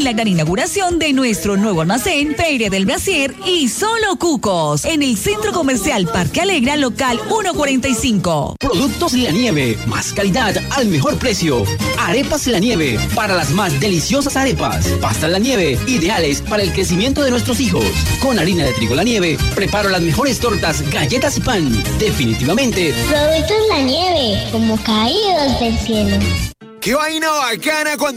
la gran inauguración de nuestro nuevo almacén, Feria del Brasier y Solo Cucos, en el Centro Comercial Parque Alegra, local 145. Productos La Nieve, más calidad al mejor precio. Arepas La Nieve, para las más deliciosas arepas. Pastas La Nieve, ideales para el crecimiento de nuestros hijos. Con harina de trigo La Nieve, preparo las mejores tortas, galletas y pan. Definitivamente. Productos La Nieve, como caídos del cielo. ¡Qué vaina bacana cuando